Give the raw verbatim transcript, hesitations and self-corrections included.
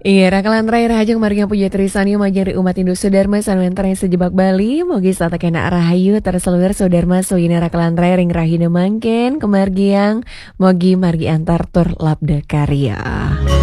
Iya, rakalan terakhir hajang marga puja trisani majari umat Hindu Sudarma sanuantara yang sejebak Bali, mogi sata kena rahayu terseluar Sudarma soina rakalan terakhir ring rahina mangken kemargiang, mogi margi antar tur labda karya.